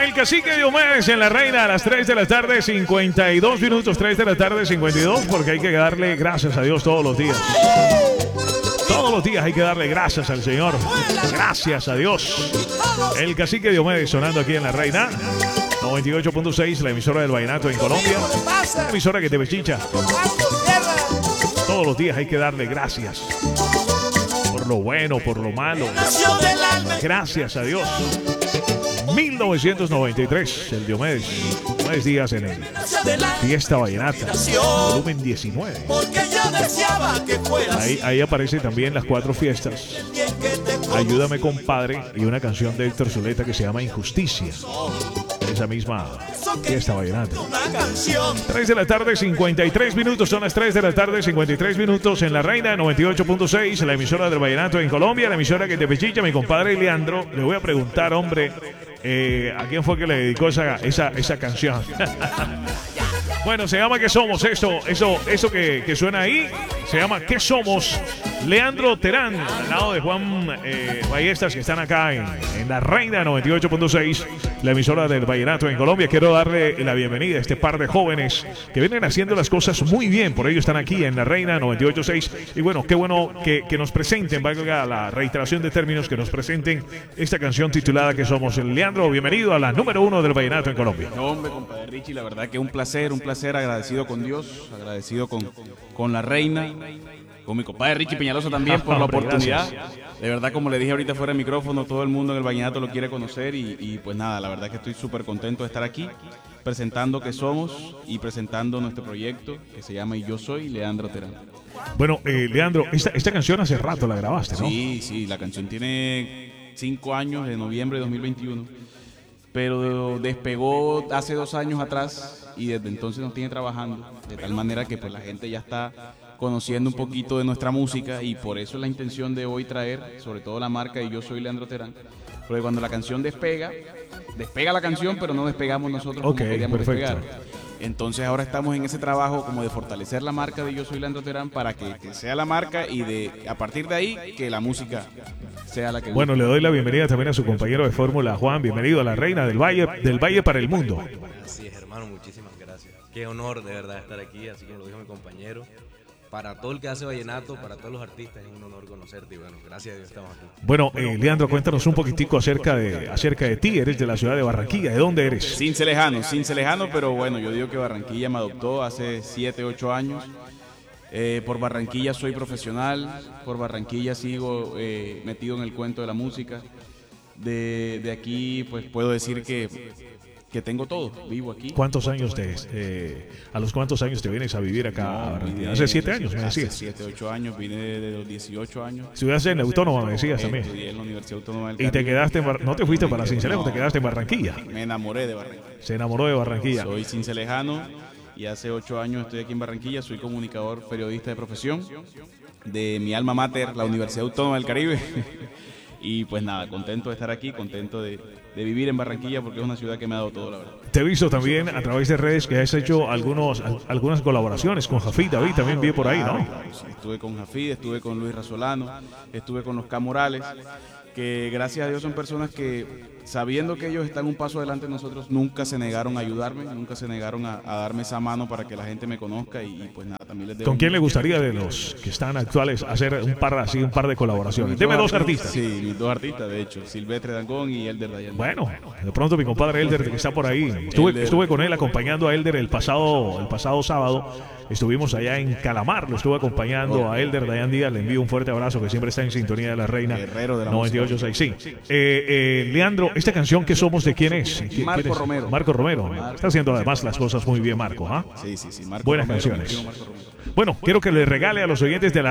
el Cacique Diomedes en La Reina a las 3 de la tarde, 52 minutos, 3 de la tarde, 52, porque hay que darle gracias a Dios todos los días. Todos los días hay que darle gracias al Señor. Gracias a Dios. El Cacique Diomedes sonando aquí en La Reina. 98.6, la emisora del vallenato en Colombia. La emisora que te bechicha. Todos los días hay que darle gracias. Por lo bueno, por lo malo. Gracias a Dios. 1993, el Diomedes. 9 días en el Fiesta Vallenata, volumen 19. Ahí aparecen también las 4 fiestas. Ayúdame, compadre, y una canción de Héctor Zuleta que se llama Injusticia. Esa misma Fiesta Vallenata. 3 de la tarde, 53 minutos. Son las 3 de la tarde, 53 minutos en La Reina 98.6, la emisora del vallenato en Colombia, la emisora que te pechicha, mi compadre Leandro. Le voy a preguntar, hombre, ¿a quién fue que le dedicó esa canción? Bueno, se llama ¿Qué somos? Eso que suena ahí, se llama ¿Qué somos? Leandro Terán, al lado de Juan Ballestas, que están acá en La Reina 98.6, la emisora del vallenato en Colombia. Quiero darle la bienvenida a este par de jóvenes que vienen haciendo las cosas muy bien. Por ello están aquí en La Reina 98.6. Y bueno, qué bueno que nos presenten, valga la reiteración de términos, que nos presenten esta canción titulada ¿Qué somos? Leandro, bienvenido a la número 1 del vallenato en Colombia. No, hombre, compadre Richie, la verdad que un placer, agradecido con Dios, agradecido con La Reina, con mi compadre Richie Peñalosa también por la oportunidad. Gracias. De verdad, como le dije ahorita fuera del micrófono, todo el mundo en el vallenato lo quiere conocer y pues nada, la verdad que estoy súper contento de estar aquí presentando ¿Qué somos? Y presentando nuestro proyecto que se llama Y Yo Soy Leandro Terán. Bueno, Leandro, esta canción hace rato la grabaste, ¿no? Sí, la canción tiene 5 años, de noviembre de 2021. Pero despegó hace 2 años atrás y desde entonces nos tiene trabajando, de tal manera que pues la gente ya está conociendo un poquito de nuestra música y por eso es la intención de hoy traer, sobre todo la marca Y Yo Soy Leandro Terán, porque cuando la canción despega la canción, pero no despegamos nosotros como queríamos despegar. Entonces ahora estamos en ese trabajo como de fortalecer la marca de Yo Soy Leandro Terán para que sea la marca y a partir de ahí que la música sea la que... Bueno, le doy la bienvenida también a su compañero de fórmula, Juan. Bienvenido a La Reina del Valle para el mundo. Así es, hermano, muchísimas gracias. Qué honor de verdad estar aquí, así como lo dijo mi compañero. Para todo el que hace vallenato, para todos los artistas, es un honor conocerte y bueno, gracias a Dios estamos aquí. Bueno, Leandro, cuéntanos un poquitico acerca de ti. Eres de la ciudad de Barranquilla. ¿De dónde eres? Cinceleano, pero bueno, yo digo que Barranquilla me adoptó hace 7, 8 años. Por Barranquilla soy profesional, por Barranquilla sigo metido en el cuento de la música. De aquí pues puedo decir que tengo todo, vivo aquí. ¿Cuántos años a los cuántos años te vienes a vivir acá a Barranquilla? Hace 7 años, me decías. Hace 7, 8 años, vine de los 18 años. Estudiaste en la Autónoma, me decías también. Estudié en la Universidad Autónoma del Caribe. ¿Y te quedaste no te fuiste para Cincelejo, te quedaste en Barranquilla? Me enamoré de Barranquilla. Se enamoró de Barranquilla. Soy cincelejano y hace 8 años estoy aquí en Barranquilla. Soy comunicador, periodista de profesión de mi alma mater, la Universidad Autónoma del Caribe. Y pues nada, contento de estar aquí, contento de vivir en Barranquilla porque es una ciudad que me ha dado todo, la verdad. Te he visto también a través de redes que has hecho algunas colaboraciones con Jafid David, también vi por ahí, ¿no? Estuve con Jafid, estuve con Luis Razolano, estuve con los Camorales, que gracias a Dios son personas que, sabiendo que ellos están un paso adelante de nosotros, nunca se negaron a ayudarme, nunca se negaron a darme esa mano para que la gente me conozca y pues nada, también les debo. ¿Con quién le gustaría de los que están actuales hacer un par de colaboraciones? Deme 2 artistas. Sí, mis 2 artistas, de hecho, Silvestre Dangond y Elder Dayan. Bueno, de pronto mi compadre Elder, que está por ahí. Estuve con él acompañando a Elder el pasado sábado. Estuvimos allá en Calamar, lo estuve acompañando a Elder Dayan Díaz. Le envío un fuerte abrazo, que siempre está en sintonía de La Reina 98.6. Sí. Leandro, esta canción ¿Qué somos? ¿De quién es? Marco Romero. Marco Romero. Está haciendo además las cosas muy bien, Marco. Sí. Buenas canciones. Bueno, quiero que le regale a los oyentes de la